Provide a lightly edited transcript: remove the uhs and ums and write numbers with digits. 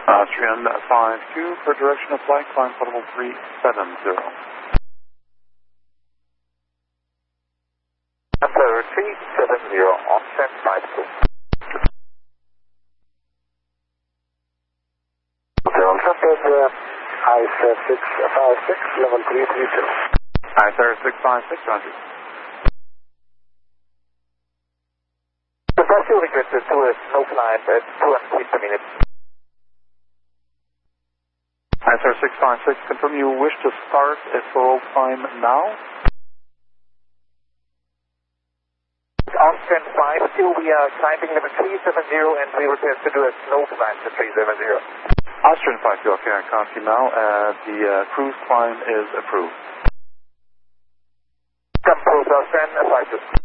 Austrian 5Q for direction of flight, climb level 370. Number 370, Austrian 5Q. Ultra ICE 656, level 330. ICE 656, roger. The bus you requested to a snow climb at 200 feet per minute. ICE 656, confirm you wish to start a slow climb now? Austrian 5Q, we are climbing level 370 and we request to do a snow climb to 370. Austrian 5Q, okay, I copy now. The cruise climb is approved. Compose Austrian 5Q.